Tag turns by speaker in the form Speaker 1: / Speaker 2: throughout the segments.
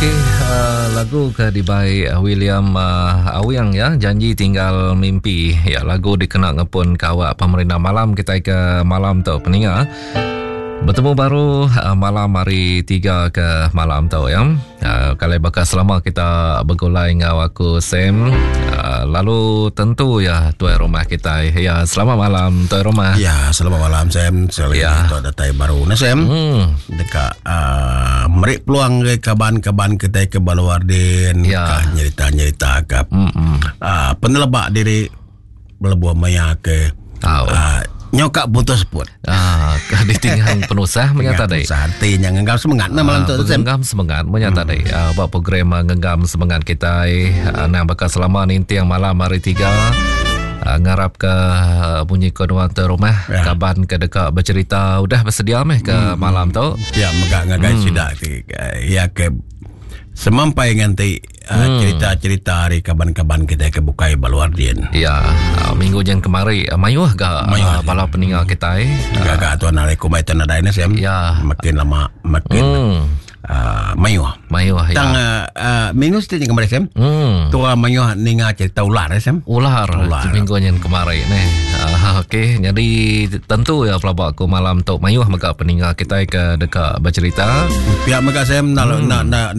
Speaker 1: Okey, lagu ke dibai William Awiang ya, Janji Tinggal Mimpi. Ya, lagu dikenal ngepun kawak pemerintah malam kita ke malam tu peninga. Bertemu baru malam hari 3 ke malam tu ya. Kali bakal selama kita bergulai dengan aku Sam. Lalu tentu ya tuan rumah kita. Ya, selamat malam tuan rumah.
Speaker 2: Ya, selamat malam Sam. Selamat
Speaker 1: ya.
Speaker 2: Untuk datai baru na Sam. Dekat merik peluang ke kaban-kaban kita ke Baluardin
Speaker 1: ya.
Speaker 2: Ke nyerita-nyerita ke penelebak diri Belebuah Maya ke nyokak putus pun.
Speaker 1: Ditinggal penusah menyata dai.
Speaker 2: Hati yang genggam semangat na malam tu Sam.
Speaker 1: Genggam semangat menyata dai. Buat program genggam semangat kita nang bakal selama nanti yang malam hari 3 ngarap ke bunyi kedua rumah ya. Kaban ke dekat bercerita udah bersedia meh ke malam tu.
Speaker 2: Ya, megak ngagai sidak ya ke semampai nganti cerita-cerita hari kaban-kaban kita ke Bukai Baluardin.
Speaker 1: Ya, minggu yang kemarin mayuh ga bala peninggal kita
Speaker 2: Gagak tuan hari kumai tanah daina Sam.
Speaker 1: Ya.
Speaker 2: Makin lama makin mayuh
Speaker 1: ya.
Speaker 2: Tang minggu setiap kemarin Sam. Tua mayuh ninga cerita ular Sam.
Speaker 1: Ular. Minggu yang kemarin ni. Okey, jadi tentu ya pelabak aku malam tu mayuh maka peninggal kita ke dekat bercerita.
Speaker 2: Pihak maka Sam nak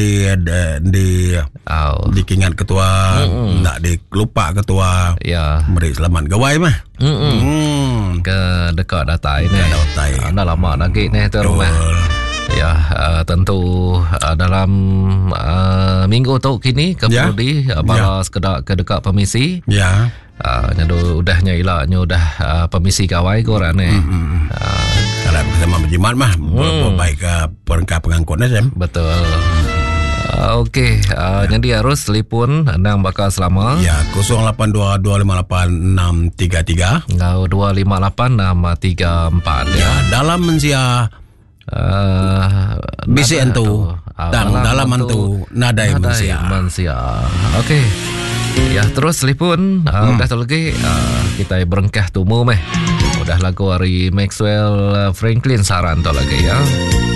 Speaker 2: di kingat ketua, nak dilupa ketua.
Speaker 1: Ya.
Speaker 2: Beri selamat gawai mah.
Speaker 1: Ke dekat datai ni. Dah lama lagi ni tu rumah. Ya, tentu dalam minggu tu kini kemudian balas ke dekat permisi.
Speaker 2: Ya.
Speaker 1: Udahnya ilaknya udah permisi kawai korang ni.
Speaker 2: Kalau bersama berjimat mah baik perangkat pengangkutnya Sam.
Speaker 1: Betul. Okey, jadi harus telefon nang bakal selama.
Speaker 2: Ya, 082-258-633.
Speaker 1: 258-634
Speaker 2: ya. Dalam mensia bisi entu dan dalam mentu nadai mensia.
Speaker 1: Okey. Ya, terus telefon udah tu lagi kita berengkah tumu meh. Udah lagu hari Maxwell Franklin saran tu lagi ya.